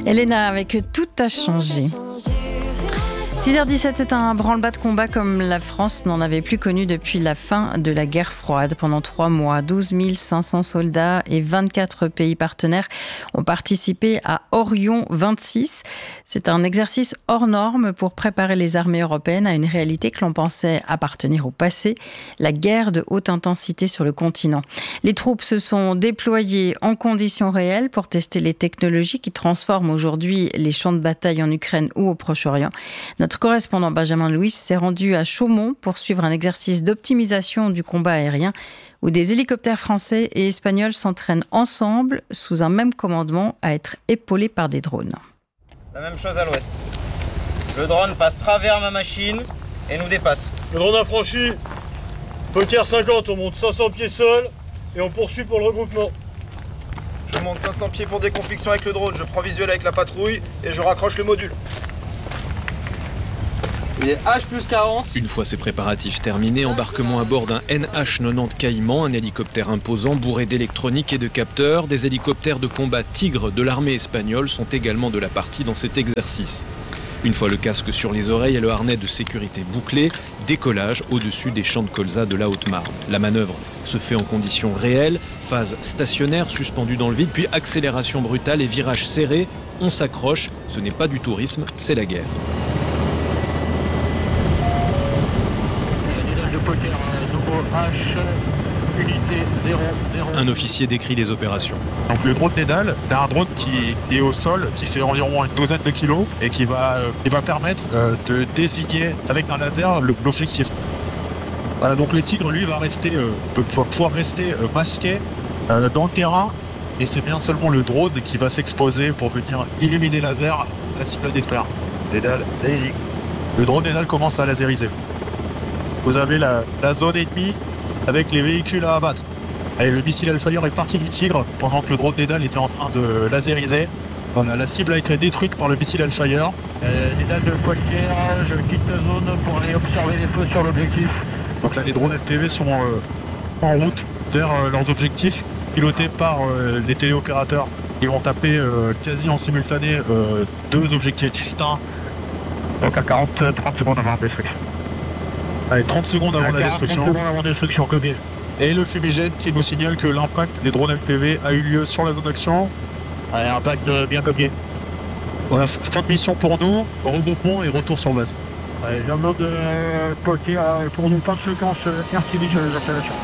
Elena avec Tout a changé. 6h17, c'est un branle-bas de combat comme la France n'en avait plus connu depuis la fin de la guerre froide. Pendant 3 mois, 12 500 soldats et 24 pays partenaires ont participé à Orion 26. C'est un exercice hors norme pour préparer les armées européennes à une réalité que l'on pensait appartenir au passé, la guerre de haute intensité sur le continent. Les troupes se sont déployées en conditions réelles pour tester les technologies qui transforment aujourd'hui les champs de bataille en Ukraine ou au Proche-Orient. Notre correspondant Benjamin Louis s'est rendu à Chaumont pour suivre un exercice d'optimisation du combat aérien où des hélicoptères français et espagnols s'entraînent ensemble sous un même commandement à être épaulés par des drones. La même chose à l'ouest. Le drone passe travers ma machine et nous dépasse. Le drone a franchi. Poker 50, on monte 500 pieds seul et on poursuit pour le regroupement. Je monte 500 pieds pour déconfliction avec le drone, je prends visuel avec la patrouille et je raccroche le module. Il est H+40. Une fois ces préparatifs terminés, embarquement à bord d'un NH-90 Caïman, un hélicoptère imposant bourré d'électronique et de capteurs. Des hélicoptères de combat Tigre de l'armée espagnole sont également de la partie dans cet exercice. Une fois le casque sur les oreilles et le harnais de sécurité bouclé, décollage au-dessus des champs de colza de la Haute-Marne. La manœuvre se fait en conditions réelles, phase stationnaire suspendue dans le vide, puis accélération brutale et virage serré. On s'accroche, ce n'est pas du tourisme, c'est la guerre. Un officier décrit les opérations. Donc le drone Dédale, c'est un drone qui est au sol, qui fait environ une douzaine de kilos et qui va permettre de désigner avec un laser l'objectif. Voilà, donc le Tigre lui va pouvoir rester masqué dans le terrain et c'est bien seulement le drone qui va s'exposer pour venir illuminer laser la cible d'expert. Dédale, allez-y. Le drone Dédale commence à laseriser. Vous avez la zone ennemie avec les véhicules à abattre. Allez, le missile Hellfire est parti du Tigre pendant que le drone Dédale était en train de laseriser. Voilà, la cible a été détruite par le missile Hellfire. Dédale de Poitiers, je quitte la zone pour aller observer les feux sur l'objectif. Donc là, les drones FPV sont en route vers leurs objectifs, pilotés par les téléopérateurs qui vont taper quasi en simultané 2 objectifs distincts. Donc à 30 secondes avant la destruction. Allez, 30 secondes avant la destruction. 30 secondes avant la destruction, copié. Et le fumigène qui nous signale que l'impact des drones FPV a eu lieu sur la zone d'action. Allez, impact bien copié. Voilà, fin de mission pour nous, regroupement et retour sur base. Allez, j'ai un mode Poitiers pour nous, fin de séquence RTB sur les installations.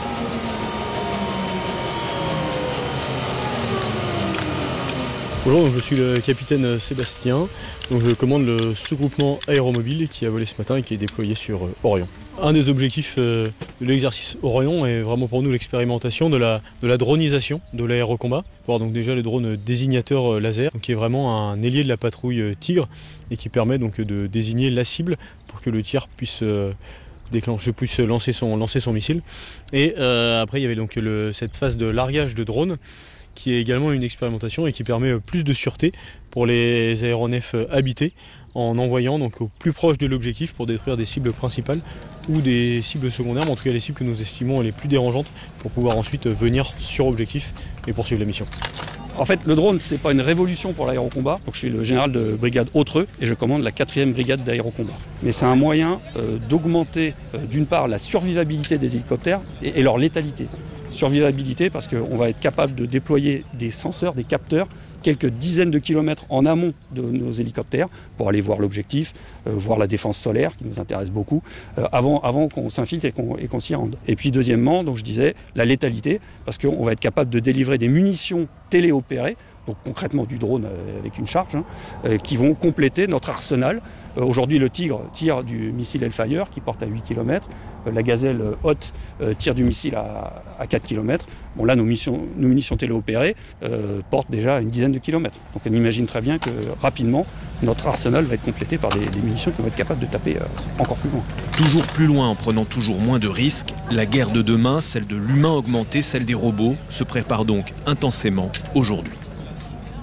Bonjour, donc je suis le capitaine Sébastien, donc je commande le sous-groupement aéromobile qui a volé ce matin et qui est déployé sur Orion. Un des objectifs de l'exercice Orion est vraiment pour nous l'expérimentation de la dronisation de l'aérocombat. Pour donc déjà le drone désignateur laser, qui est vraiment un ailier de la patrouille Tigre et qui permet donc de désigner la cible pour que le tir puisse lancer son missile. Et après il y avait donc cette phase de largage de drone qui est également une expérimentation et qui permet plus de sûreté pour les aéronefs habités en envoyant donc au plus proche de l'objectif pour détruire des cibles principales ou des cibles secondaires, mais en tout cas les cibles que nous estimons les plus dérangeantes pour pouvoir ensuite venir sur objectif et poursuivre la mission. En fait, le drone, c'est pas une révolution pour l'aérocombat. Donc, je suis le général de brigade Hautreux et je commande la 4e brigade d'aérocombat. Mais c'est un moyen d'augmenter d'une part la survivabilité des hélicoptères et leur létalité. Survivabilité parce qu'on va être capable de déployer des senseurs, des capteurs, quelques dizaines de kilomètres en amont de nos hélicoptères pour aller voir l'objectif, voir la défense solaire qui nous intéresse beaucoup, avant qu'on s'infiltre et qu'on s'y rende. Et puis deuxièmement, donc je disais, la létalité, parce qu'on va être capable de délivrer des munitions téléopérées, donc concrètement du drone avec une charge, qui vont compléter notre arsenal. Aujourd'hui, le Tigre tire du missile Hellfire qui porte à 8 km. La Gazelle haute tire du missile à 4 km. Bon, là, nos munitions téléopérées portent déjà une dizaine de kilomètres. Donc on imagine très bien que rapidement, notre arsenal va être complété par des munitions qui vont être capables de taper encore plus loin. Toujours plus loin en prenant toujours moins de risques, la guerre de demain, celle de l'humain augmenté, celle des robots, se prépare donc intensément aujourd'hui.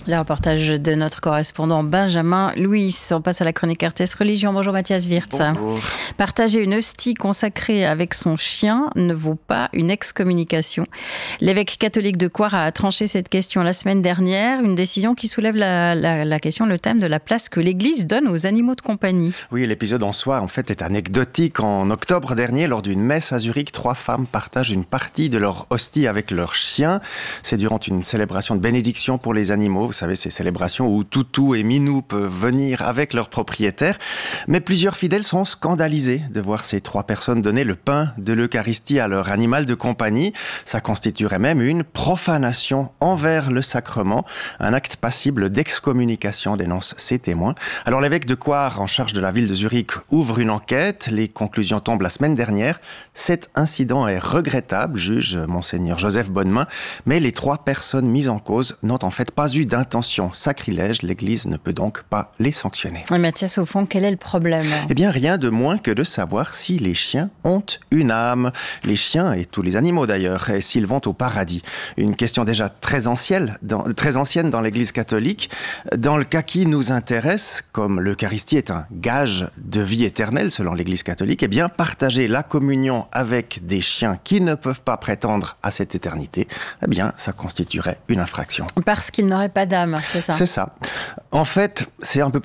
Le reportage de notre correspondant Benjamin Louis. On passe à la chronique RTS Religion. Bonjour Mathias Wirtz. Bonjour. Partager une hostie consacrée avec son chien ne vaut pas une excommunication. L'évêque catholique de Coire a tranché cette question la semaine dernière. Une décision qui soulève la question, le thème de la place que l'Église donne aux animaux de compagnie. Oui, l'épisode en soi, en fait, est anecdotique. En octobre dernier, lors d'une messe à Zurich, 3 femmes partagent une partie de leur hostie avec leur chien. C'est durant une célébration de bénédiction pour les animaux. Vous savez, ces célébrations où Toutou et Minou peuvent venir avec leur propriétaire. Mais plusieurs fidèles sont scandalisés de voir ces 3 personnes donner le pain de l'Eucharistie à leur animal de compagnie. Ça constituerait même une profanation envers le sacrement, un acte passible d'excommunication, dénoncent ces témoins. Alors l'évêque de Coire, en charge de la ville de Zurich, ouvre une enquête. Les conclusions tombent la semaine dernière. Cet incident est regrettable, juge Monseigneur Joseph Bonnemain, mais les 3 personnes mises en cause n'ont en fait pas eu d'intention sacrilège. L'Église ne peut donc pas les sanctionner. Oui, Mathias, au fond, quel est le problème ? Eh bien, rien de moins que de savoir si les chiens ont une âme. Les chiens, et tous les animaux d'ailleurs, et s'ils vont au paradis. Une question déjà très ancienne dans l'Église catholique. Dans le cas qui nous intéresse, comme l'Eucharistie est un gage de vie éternelle selon l'Église catholique, eh bien, partager la communion avec des chiens qui ne peuvent pas prétendre à cette éternité, eh bien, ça constituerait une infraction. Parce qu'ils n'auraient pas d'âme, c'est ça ? C'est ça. En fait, c'est un peu